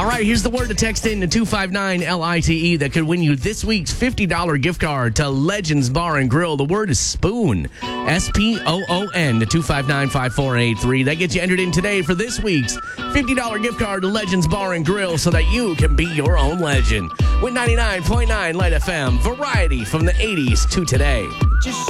All right, here's the word to text in to 259-LITE that could win you this week's $50 gift card to Legends Bar and Grill. The word is spoon. SPOON to 259-5483. That gets you entered in today for this week's $50 gift card to Legends Bar and Grill so that you can be your own legend. With 99.9 Light FM, variety from the 80s to today.